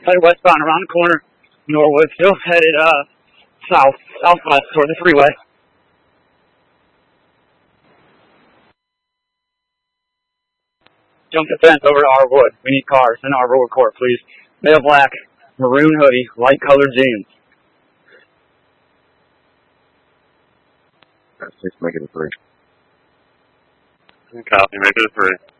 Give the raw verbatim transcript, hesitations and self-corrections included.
Headed westbound around the corner. Norwood still headed uh south, southwest toward the freeway. Jump the fence over to our wood. We need cars in our road court, please. Male black, maroon hoodie, light colored jeans. Let's make it a three. Copy, make it a three.